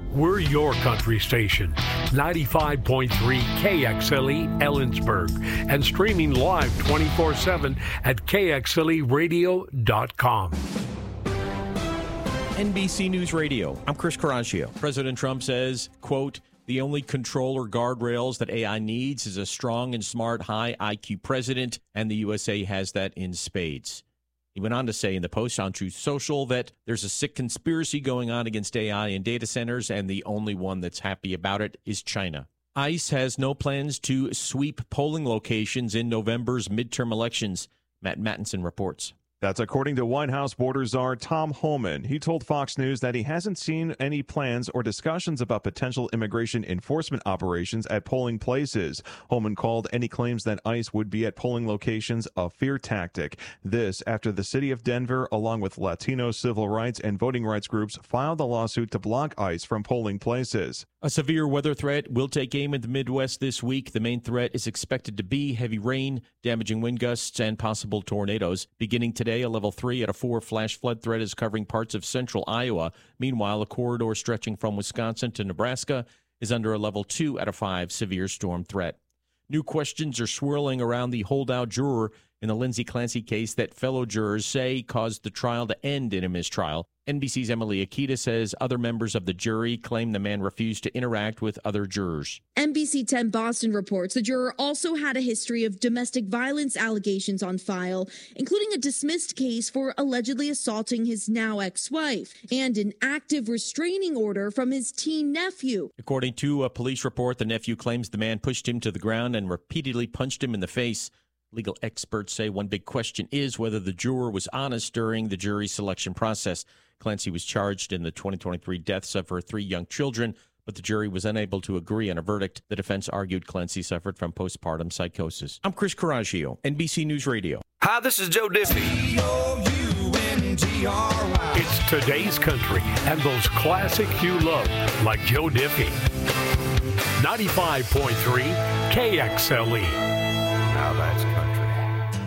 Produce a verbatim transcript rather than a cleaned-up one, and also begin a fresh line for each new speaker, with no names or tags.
We're your country station, ninety-five point three K X L E Ellensburg, and streaming live twenty-four seven at K X L E radio dot com.
N B C News Radio, I'm Chris Caraccio. President Trump says, quote, the only control or guardrails that A I needs is a strong and smart, high I Q president, and the U S A has that in spades. He went on to say in the post on Truth Social that there's a sick conspiracy going on against A I in data centers, and the only one that's happy about it is China. ICE has no plans to sweep polling locations in November's midterm elections. Matt Mattinson reports.
That's according to White House border czar Tom Homan. He told Fox News that he hasn't seen any plans or discussions about potential immigration enforcement operations at polling places. Homan called any claims that ICE would be at polling locations a fear tactic. This after the city of Denver, along with Latino civil rights and voting rights groups, filed a lawsuit to block ICE from polling places.
A severe weather threat will take aim in the Midwest this week. The main threat is expected to be heavy rain, damaging wind gusts, and possible tornadoes. Beginning today, a level three out of four flash flood threat is covering parts of central Iowa. Meanwhile, a corridor stretching from Wisconsin to Nebraska is under a level two out of five severe storm threat. New questions are swirling around the holdout juror in the Lindsay Clancy case that fellow jurors say caused the trial to end in a mistrial. N B C's Emily Akita says other members of the jury claim the man refused to interact with other jurors.
N B C ten Boston reports the juror also had a history of domestic violence allegations on file, including a dismissed case for allegedly assaulting his now ex-wife and an active restraining order from his teen nephew.
According to a police report, the nephew claims the man pushed him to the ground and repeatedly punched him in the face. Legal experts say one big question is whether the juror was honest during the jury selection process. Clancy was charged in the twenty twenty-three deaths of her three young children, but the jury was unable to agree on a verdict. The defense argued Clancy suffered from postpartum psychosis. I'm Chris Caraccio, N B C News Radio.
Hi, this is Joe Diffie.
It's today's country and those classics you love, like Joe Diffie. ninety-five point three K X L E.
Now that's country.